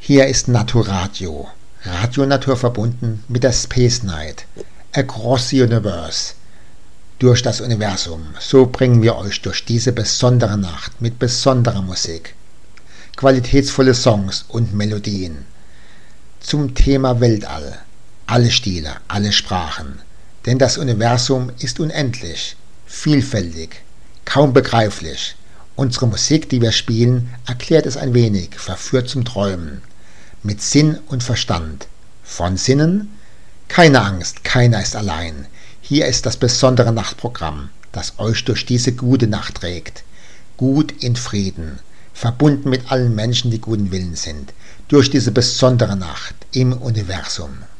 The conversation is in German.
Hier ist Naturadio, Radio Natur verbunden mit der Space Night, Across the Universe, durch das Universum. So bringen wir euch durch diese besondere Nacht mit besonderer Musik, qualitätsvolle Songs und Melodien zum Thema Weltall, alle Stile, alle Sprachen, denn das Universum ist unendlich, vielfältig, kaum begreiflich. Unsere Musik, die wir spielen, erklärt es ein wenig, verführt zum Träumen, mit Sinn und Verstand. Von Sinnen? Keine Angst, keiner ist allein. Hier ist das besondere Nachtprogramm, das euch durch diese gute Nacht trägt. Gut in Frieden, verbunden mit allen Menschen, die guten Willens sind, durch diese besondere Nacht im Universum.